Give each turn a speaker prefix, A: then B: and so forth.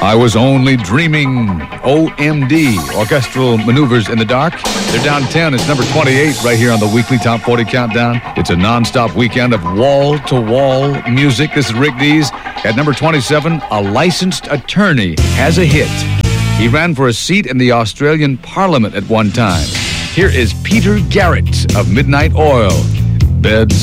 A: I Was Only Dreaming. OMD, Orchestral Maneuvers in the Dark. They're down 10. It's number 28 right here on the weekly Top 40 Countdown. It's a non-stop weekend of wall-to-wall music. This is Rick Dees. At number 27, A Licensed Attorney has a hit. He ran for a seat in the Australian Parliament at one time. Here is Peter Garrett of Midnight Oil. Beds